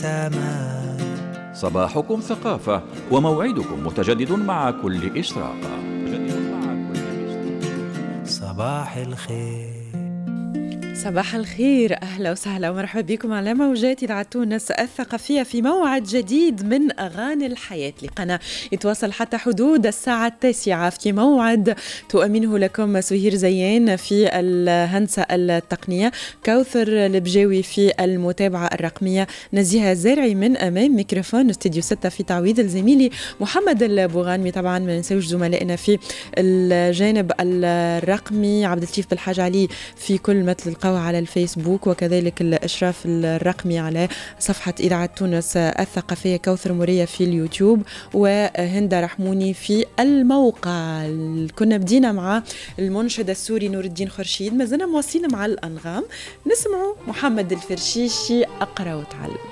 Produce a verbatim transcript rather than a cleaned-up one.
تمام. صباحكم ثقافة وموعدكم متجدد مع كل إشراقة. صباح الخير. صباح الخير، أهلا وسهلا ومرحبا بكم على موجات إذاعة تونس الثقافية في موعد جديد من أغاني الحياة لقناة يتواصل حتى حدود الساعة التاسعة في موعد تؤمنه لكم سهير زيان في الهندسة التقنية، كوثر البجاوي في المتابعة الرقمية، نزيهة الزارعي من أمام ميكروفون استديو ستة في تعويض الزميلي محمد البوغانمي. طبعا ما ننسوش زملائنا في الجانب الرقمي عبد اللطيف بالحاج علي في كل مثل القوى على الفيسبوك، وكذلك الإشراف الرقمي على صفحة إذاعة تونس الثقافية، كوثر مرية في اليوتيوب، وهند رحموني في الموقع. كنا بدينا مع المنشد السوري نور الدين خرشيد، ما زلنا مواصلين مع الأنغام. نسمعوا محمد الفرشيشي أقرأ وتعلم.